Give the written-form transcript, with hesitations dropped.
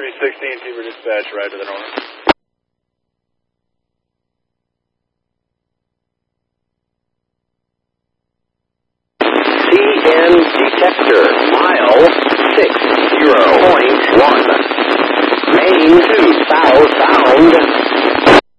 3016, Fever Dispatch, right to the north. CN detector, mile 60.1. Main to southbound.